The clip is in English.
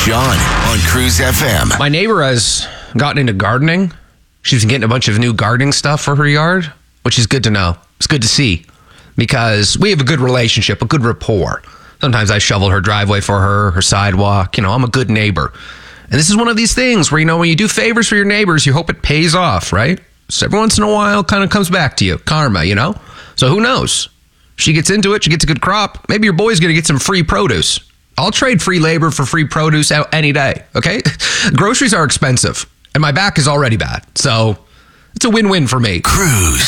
John on Cruise FM. My neighbor has gotten into gardening. She's been getting a bunch of new gardening stuff for her yard, which is good to know. It's good to see because we have a good relationship, a good rapport. Sometimes I shovel her driveway for her sidewalk. I'm a good neighbor. And this is one of these things where, when you do favors for your neighbors, you hope it pays off, right? So every once in a while, kind of comes back to you. Karma, So who knows? She gets into it. She gets a good crop. Maybe your boy's going to get some free produce. I'll trade free labor for free produce out any day, okay? Groceries are expensive, and my back is already bad. So it's a win-win for me. Cruise.